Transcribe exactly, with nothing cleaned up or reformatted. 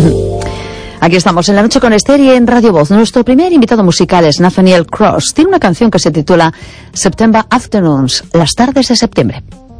Aquí estamos en La Noche con Esther y en Radio Voz. Nuestro primer invitado musical es Nathaniel Cross. Tiene una canción que se titula September Afternoons, las tardes de septiembre.